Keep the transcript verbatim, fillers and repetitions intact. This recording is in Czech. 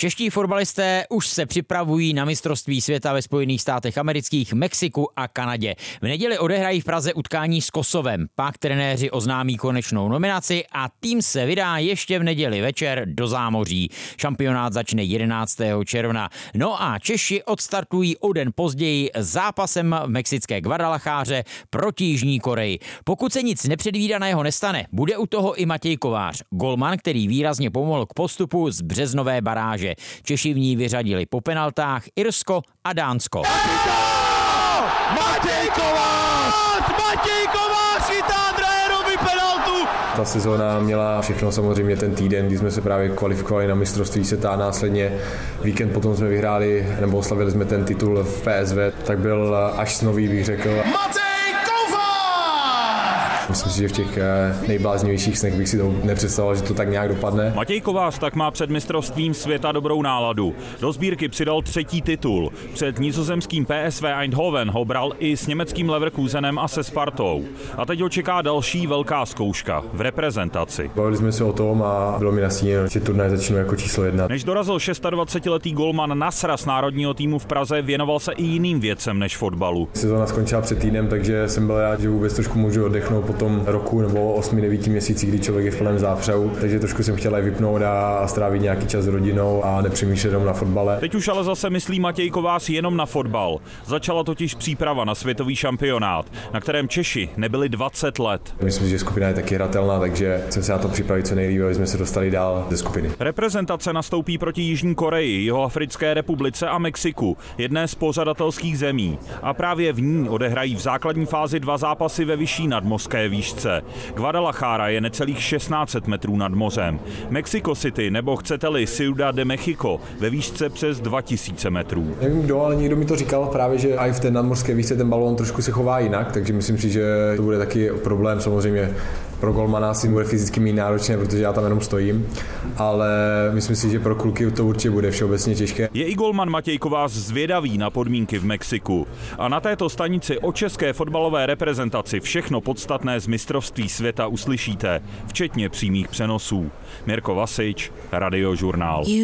Čeští fotbalisté už se připravují na mistrovství světa ve Spojených státech amerických, Mexiku a Kanadě. V neděli odehrají v Praze utkání s Kosovem, pak trenéři oznámí konečnou nominaci a tým se vydá ještě v neděli večer do zámoří. Šampionát začne jedenáctého června. No a Češi odstartují o den později zápasem v mexické Guadalajáře proti Jižní Koreji. Pokud se nic nepředvídaného nestane, bude u toho i Matěj Kovář, golman, který výrazně pomohl k postupu z březnové baráže. Češi v ní vyřadili po penaltách Irsko a Dánsko. Matěj Kovář! Matěj Kovář chytá Drejerovi penaltu! Ta sezóna měla všechno, samozřejmě ten týden, kdy jsme se právě kvalifikovali na mistrovství světa a následně víkend potom jsme vyhráli, nebo oslavili jsme ten titul v P S V, tak byl až snový, bych řekl. Matěj Myslím si, že v těch nejbláznivějších snech bych si to nepředstavoval, že to tak nějak dopadne. Matěj Kovář tak má před mistrovstvím světa dobrou náladu. Do sbírky přidal třetí titul. Před nizozemským P S V Eindhoven ho bral i s německým Leverkusenem a se Spartou. A teď ho čeká další velká zkouška v reprezentaci. Bavili jsme se o tom a bylo mi nastíněno, že turnaj začnu jako číslo jedna. Než dorazil dvacetišestiletý golman Nasra z národního týmu v Praze, věnoval se i jiným věcem než fotbalu. Sezóna skončila před týdnem, takže jsem byl rád, že vůbec trošku můžu oddechnout po tom roku nebo osmi, devíti měsících, kdy člověk je v plném zápřehu, takže trošku jsem chtěl i vypnout a strávit nějaký čas s rodinou a nepřemýšlet jenom na fotbale. Teď už ale zase myslí Matěj Kovář jenom na fotbal. Začala totiž příprava na světový šampionát, na kterém Češi nebyli dvacet let. Myslím, že skupina je taky hratelná, takže jsem se na to připravit co nejlíp, aby jsme se dostali dál ze skupiny. Reprezentace nastoupí proti Jižní Koreji, Jihoafrické republice a Mexiku, jedné z pořadatelských zemí. A právě v ní odehrají v základní fázi dva zápasy ve vyšší nadmořské výšce. Guadalajara je necelých šestnáct set metrů nad mořem. Mexico City, nebo chcete-li Ciudad de México, ve výšce přes dva tisíce metrů. Nevím kdo, ale někdo mi to říkal právě, že i v té nadmořské výšce ten balón trošku se chová jinak, takže myslím si, že to bude taky problém samozřejmě. Pro golmana si bude fyzicky mít náročné, protože já tam jenom stojím, ale myslím si, že pro kluky to určitě bude všeobecně těžké. Je i golman Matěj Kovář zvědavý na podmínky v Mexiku. A na této stanici o české fotbalové reprezentaci všechno podstatné z mistrovství světa uslyšíte, včetně přímých přenosů. Mirko Vasič, Radiožurnál.